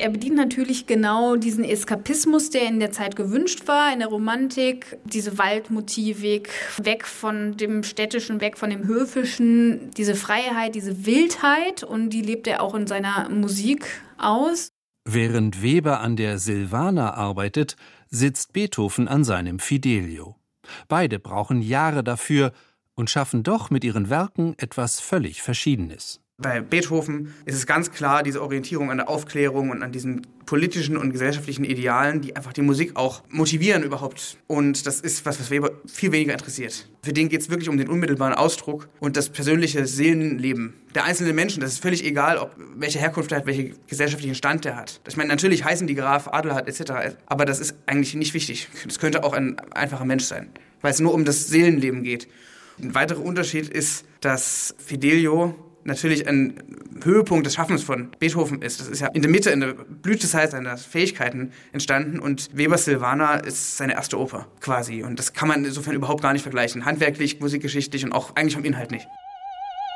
Er bedient natürlich genau diesen Eskapismus, der in der Zeit gewünscht war, in der Romantik, diese Waldmotivik, weg von dem Städtischen, weg von dem Höfischen, diese Freiheit, diese Wildheit, und die lebt er auch in seiner Musik aus. Während Weber an der Silvana arbeitet, sitzt Beethoven an seinem Fidelio. Beide brauchen Jahre dafür und schaffen doch mit ihren Werken etwas völlig Verschiedenes. Bei Beethoven ist es ganz klar diese Orientierung an der Aufklärung und an diesen politischen und gesellschaftlichen Idealen, die einfach die Musik auch motivieren überhaupt. Und das ist was Weber viel weniger interessiert. Für den geht es wirklich um den unmittelbaren Ausdruck und das persönliche Seelenleben der einzelnen Menschen. Das ist völlig egal, welche Herkunft er hat, welchen gesellschaftlichen Stand er hat. Ich meine, natürlich heißen die Graf, Adelhard etc., aber das ist eigentlich nicht wichtig. Das könnte auch ein einfacher Mensch sein, weil es nur um das Seelenleben geht. Ein weiterer Unterschied ist, dass Fidelio natürlich ein Höhepunkt des Schaffens von Beethoven ist. Das ist ja in der Mitte, in der Blütezeit seiner Fähigkeiten entstanden, und Webers Silvana ist seine erste Oper quasi. Und das kann man insofern überhaupt gar nicht vergleichen. Handwerklich, musikgeschichtlich und auch eigentlich vom Inhalt nicht.